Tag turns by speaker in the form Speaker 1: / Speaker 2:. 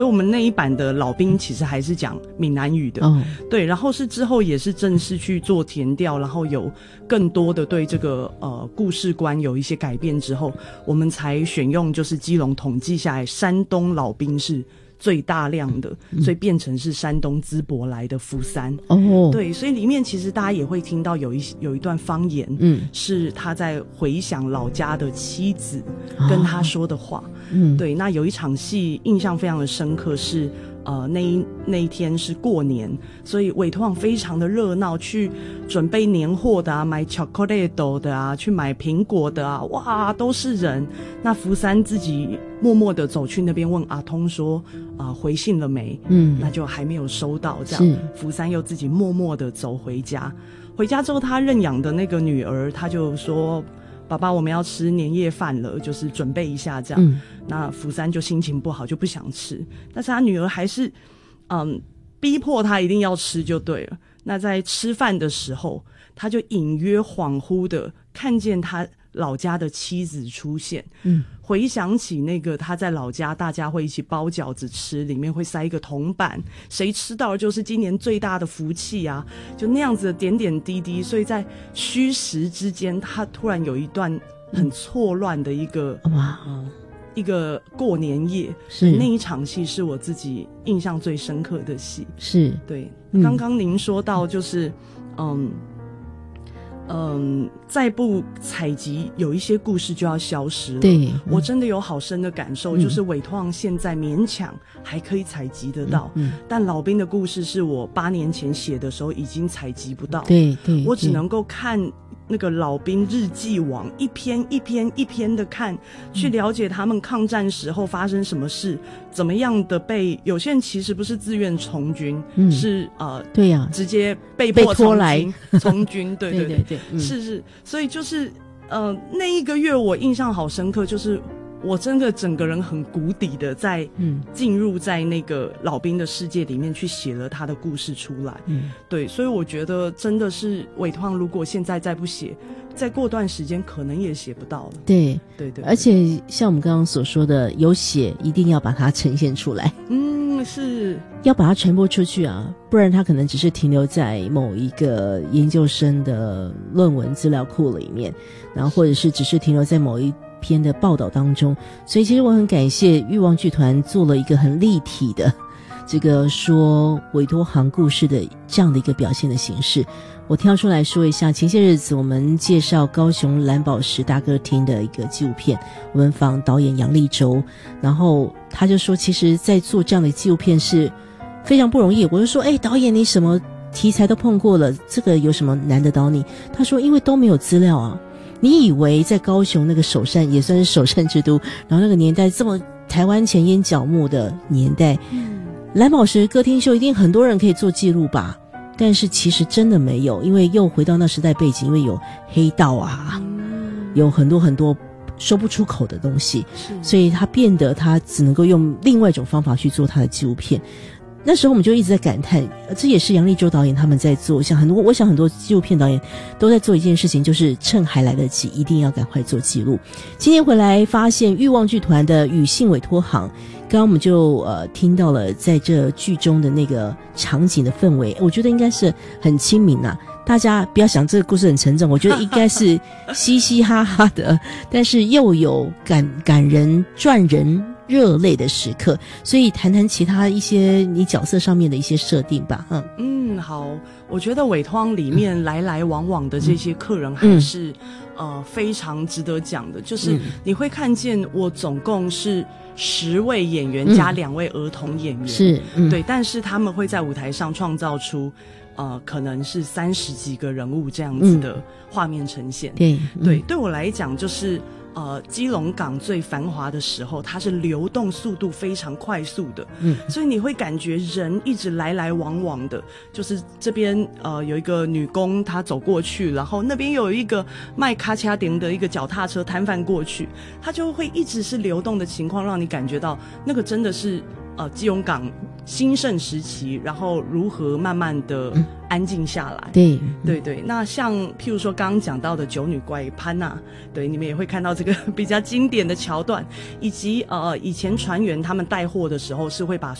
Speaker 1: 所以我们那一版的老兵其实还是讲闽南语的，对，然后是之后也是正式去做填调，然后有更多的对这个故事观有一些改变之后，我们才选用就是基隆统计下来山东老兵是最大量的，所以变成是山东淄博来的福山。对，所以里面其实大家也会听到有一段方言，是他在回想老家的妻子跟他说的话。对，那有一场戏印象非常的深刻是那一天是过年，所以委托网非常的热闹，去准备年货的啊，买巧克力豆的啊，去买苹果的啊，哇，都是人。那福山自己默默的走去那边问阿通说回信了没？那就还没有收到，这样福山又自己默默的走回家。回家之后，他认养的那个女儿，他就说：“爸爸，我们要吃年夜饭了，就是准备一下这样。那福山就心情不好，就不想吃，但是他女儿还是逼迫他一定要吃就对了。那在吃饭的时候，他就隐约恍惚的看见他老家的妻子出现，回想起那个他在老家大家会一起包饺子吃，里面会塞一个铜板，谁吃到的就是今年最大的福气啊，就那样子的点点滴滴。所以在虚实之间，他突然有一段很错乱的一个过年夜，是那一场戏是我自己印象最深刻的戏。是对，刚刚您说到就是再不采集有一些故事就要消失了。对，我真的有好深的感受，就是委托网现在勉强还可以采集得到，但老兵的故事是我8年前写的时候已经采集不到。对，我只能够看那个老兵日记网，一篇一篇的看，去了解他们抗战时候发生什么事，怎么样的被有些人其实不是自愿从军，是对呀，直接被迫拖来从军。对对对，是，所以就是那一个月我印象好深刻，就是我真的整个人很谷底的在进入在那个老兵的世界里面去写了他的故事出来。对，所以我觉得真的是委托如果现在再不写，再过段时间可能也写不到了。对，而且像我们刚刚所说的，有写一定要把它呈现出来。是要把它传播出去啊，不然它可能只是停留在某一个研究生的论文资料库里面，然后或者是只是停留在某一篇的报道当中。所以其实我很感谢欲望剧团做了一个很立体的这个说委托行故事的这样的一个表现的形式。我挑出来说一下，前些日子我们介绍高雄蓝宝石大歌厅的一个纪录片，我们访导演杨立洲，然后他就说其实在做这样的纪录片是非常不容易。我就说导演你什么题材都碰过了，这个有什么难得倒你？他说因为都没有资料啊，你以为在高雄那个首善也算是首善之都，然后那个年代这么台湾前烟角木的年代，蓝宝石歌厅秀一定很多人可以做记录吧，但是其实真的没有，因为又回到那时代背景，因为有黑道啊，有很多很多说不出口的东西，所以他变得他只能够用另外一种方法去做他的纪录片。那时候我们就一直在感叹，这也是杨立洲导演他们在做，我想很多纪录片导演都在做一件事情，就是趁还来得及一定要赶快做记录。今天回来发现欲望剧团的与信委托行，刚刚我们就听到了在这剧中的那个场景的氛围，我觉得应该是很亲民啊，大家不要想这个故事很沉重，我觉得应该是嘻嘻哈哈的但是又有感人赚人热泪的时刻。所以谈谈其他一些你角色上面的一些设定吧。好，我觉得委托里面来来往往的这些客人还是非常值得讲的，就是你会看见我总共是10位演员加2位儿童演员，是对，但是他们会在舞台上创造出可能是30几个人物这样子的画面呈现。对我来讲就是基隆港最繁华的时候，它是流动速度非常快速的，所以你会感觉人一直来来往往的，就是这边有一个女工她走过去，然后那边有一个卖卡恰丁的一个脚踏车摊贩过去，它就会一直是流动的情况，让你感觉到那个真的是基隆港兴盛时期，然后如何慢慢的安静下来。
Speaker 2: 对
Speaker 1: 对对，那像譬如说刚刚讲到的九女怪潘娜，对，你们也会看到这个比较经典的桥段，以及以前船员他们带货的时候是会把